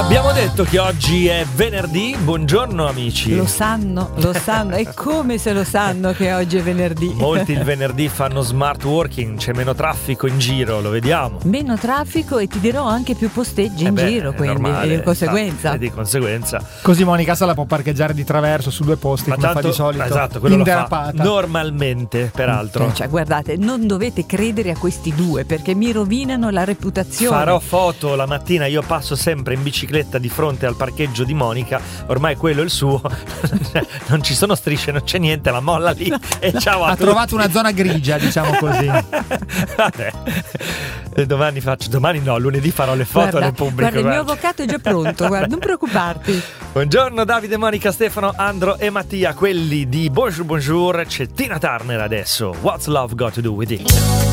Abbiamo detto che oggi è venerdì, buongiorno amici. Lo sanno, è come se lo sanno che oggi è venerdì. Molti il venerdì fanno smart working, c'è meno traffico in giro, lo vediamo. Meno traffico e ti dirò anche più posteggi in giro, quindi normale, di conseguenza. Di conseguenza. Così Monica se la può parcheggiare di traverso su due posti, Ma come tanto, fa di solito. esatto, quello lo fa inderapata. normalmente, peraltro. Cioè, guardate, non dovete credere a questi due perché mi rovinano la reputazione. Farò foto la mattina, io passo sempre in bicicletta di fronte al parcheggio di Monica, ormai quello è il suo, non ci sono strisce, non c'è niente, la molla lì e ciao a Ha tutti. trovato una zona grigia, diciamo così. Vabbè. Domani no, lunedì farò le foto Guarda, alle pubblico. guarda, il mio avvocato è già pronto, guarda, non preoccuparti. Buongiorno Davide, Monica, Stefano, Andro e Mattia, quelli di Bonjour Bonjour. C'è Tina Turner adesso. What's Love Got to Do With It?